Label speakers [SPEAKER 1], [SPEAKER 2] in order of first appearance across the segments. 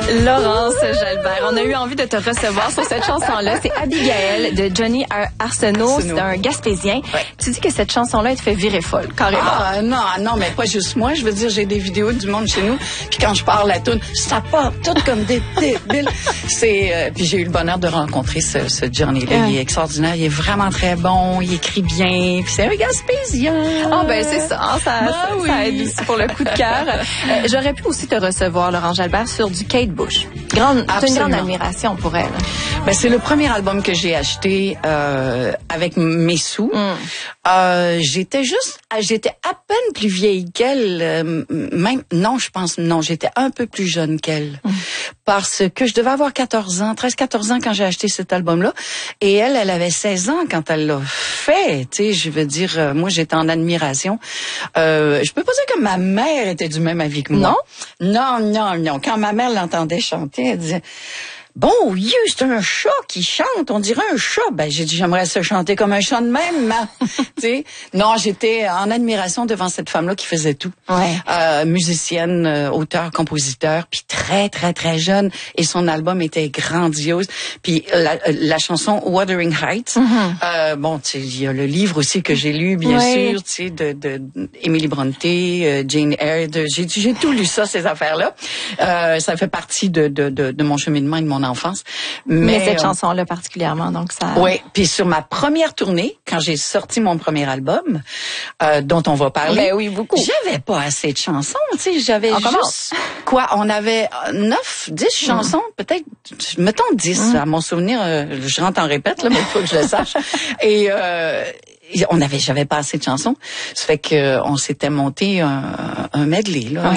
[SPEAKER 1] Laurence Jalbert, on a eu envie de te recevoir sur cette chanson-là. C'est Abigail de Johnny Arsenault. C'est un Gaspésien.
[SPEAKER 2] Ouais.
[SPEAKER 1] Tu dis que cette chanson-là, elle te fait virer folle, carrément.
[SPEAKER 2] Non, mais pas juste moi. Je veux dire, j'ai des vidéos du monde chez nous. Puis quand je parle la toune, ça part tout comme des débiles. Puis j'ai eu le bonheur de rencontrer ce Johnny-là. Il est extraordinaire. Il est vraiment très bon. Il écrit bien. Puis c'est un Gaspésien.
[SPEAKER 1] C'est ça. Ça aide aussi pour le coup de cœur. J'aurais pu aussi te recevoir, Laurence Jalbert, sur du Kate Bush. C'est une grande admiration pour elle.
[SPEAKER 2] C'est le premier album que j'ai acheté avec mes sous. J'étais à peine plus vieille qu'elle. J'étais un peu plus jeune qu'elle. Parce que je devais avoir 13-14 ans quand j'ai acheté cet album-là. Et elle avait 16 ans quand elle l'a fait. Tu sais, je veux dire, moi, j'étais en admiration. Je peux pas dire que ma mère était du même avis que moi. Non. Quand ma mère l'entendait chanter, elle disait... Bon, c'est un chat qui chante, on dirait un chat. J'ai dit, j'aimerais ça chanter comme un chat de même, Non, j'étais en admiration devant cette femme-là qui faisait tout. Musicienne, auteur, compositeur, puis très, très, très jeune. Et son album était grandiose. Puis la chanson Wuthering Heights, il y a le livre aussi que j'ai lu, bien sûr, de Emily Bronte, Jane Eyre. J'ai tout lu ça, ces affaires-là. Ça fait partie de mon cheminement et de mon enfance. Mais
[SPEAKER 1] cette chanson-là particulièrement, donc ça...
[SPEAKER 2] Oui, puis sur ma première tournée, quand j'ai sorti mon premier album, dont on va parler...
[SPEAKER 1] oui, beaucoup.
[SPEAKER 2] J'avais pas assez de chansons, j'avais juste... On avait 9, 10 chansons, peut-être, mettons 10, à mon souvenir, je rentre en répète, là, mais il faut que je le sache. Et... j'avais pas assez de chansons. Ça fait que on s'était monté un medley, là.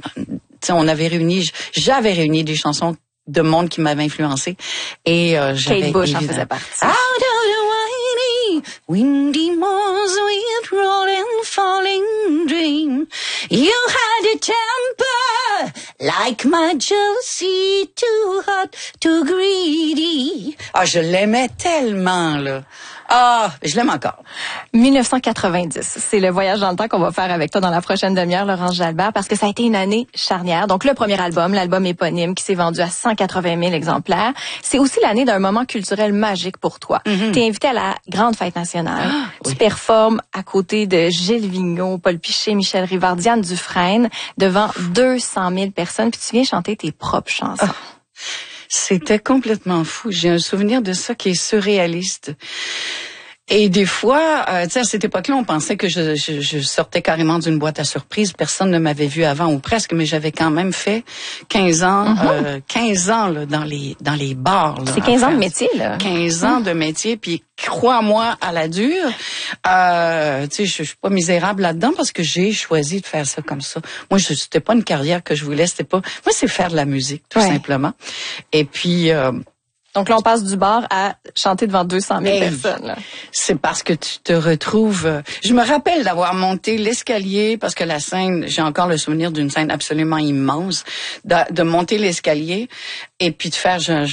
[SPEAKER 2] J'avais réuni des chansons de monde qui m'avait influencé. Et
[SPEAKER 1] Kate Bush en faisait partie.
[SPEAKER 2] Out of the windy moors with rolling, falling dream. You had a temper like my jealousy, too hot, too greedy. Je l'aimais tellement, là. Je l'aime encore.
[SPEAKER 1] 1990, c'est le voyage dans le temps qu'on va faire avec toi dans la prochaine demi-heure, Laurence Jalbert, parce que ça a été une année charnière. Donc, le premier album, l'album éponyme, qui s'est vendu à 180 000 exemplaires. C'est aussi l'année d'un moment culturel magique pour toi. T'es invité à la Grande Fête nationale. Tu performes à côté de Gilles Vigneault, Paul Piché, Michel Rivard, Diane Dufresne, devant 200 000 personnes, puis tu viens chanter tes propres chansons.
[SPEAKER 2] C'était complètement fou. J'ai un souvenir de ça qui est surréaliste. Et des fois, à cette époque-là, on pensait que je sortais carrément d'une boîte à surprise. Personne ne m'avait vu avant ou presque, mais j'avais quand même fait 15 ans, 15 ans là, dans les bars. Là,
[SPEAKER 1] c'est 15 ans de métier, là.
[SPEAKER 2] 15 ans de métier, puis crois-moi à la dure. Je suis pas misérable là-dedans parce que j'ai choisi de faire ça comme ça. Moi, c'était pas une carrière que je voulais, moi, c'est faire de la musique, tout simplement. Et puis...
[SPEAKER 1] Donc là, on passe du bar à chanter devant 200 000 personnes. Là.
[SPEAKER 2] C'est parce que tu te retrouves... Je me rappelle d'avoir monté l'escalier, parce que la scène, j'ai encore le souvenir d'une scène absolument immense, de monter l'escalier et puis de faire...